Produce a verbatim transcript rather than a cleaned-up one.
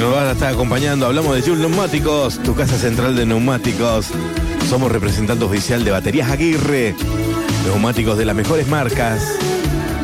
nos van a estar acompañando. Hablamos de Jules Neumáticos, tu casa central de neumáticos. Somos representante oficial de Baterías Aguirre. Neumáticos de las mejores marcas.